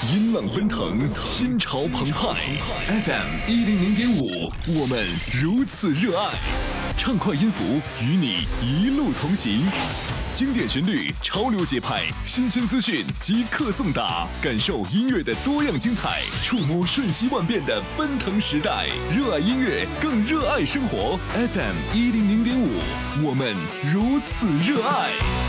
音浪奔腾，心潮澎湃。FM 100.5，我们如此热爱。畅快音符与你一路同行，经典旋律，潮流节拍，新鲜资讯即刻送达，感受音乐的多样精彩，触摸瞬息万变的奔腾时代。热爱音乐，更热爱生活。FM 100.5，我们如此热爱。